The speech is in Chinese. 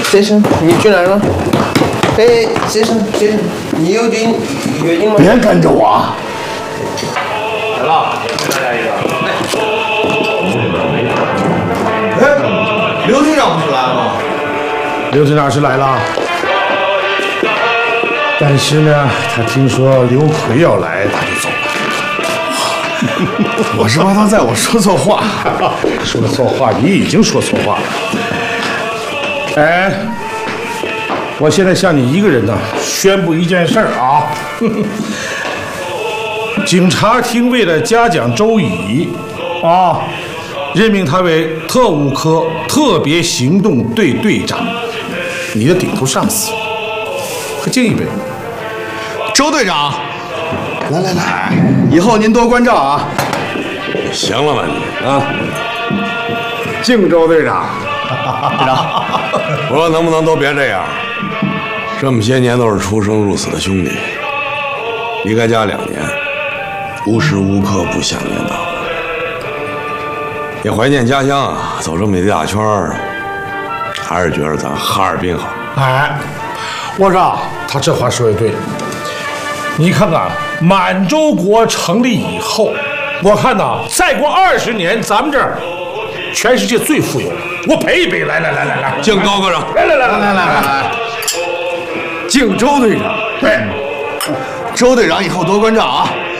先生，你去哪儿了？哎，先生，你有点月经吗？ 别跟着我！ 来了，给大家一个。 哎，刘队长不是来了吗？ 刘队长是来了，但是呢，他听说刘奎要来，他就走了。 我是怕他在我说错话。 说错话，你已经说错话了。哎，我现在向你一个人呢宣布一件事儿啊。警察厅为了嘉奖周乙啊，任命他为特务科特别行动队队长，你的顶头上司。快敬一杯。 周队长，来，以后您多关照啊。 行了吧你啊！ 敬周队长。 队长， 我说能不能都别这样？这么些年都是出生入死的兄弟，离开家2年，无时无刻不想念党，也怀念家乡啊。走这么一大圈儿，还是觉得咱哈尔滨好。 哎，我说他这话说的对。你看看满洲国成立以后，我看呐，再过20年，咱们这儿全世界最富有了。我陪一杯，来， 敬高科长， 来， 敬周队长。 对， 周队长以后多关照啊。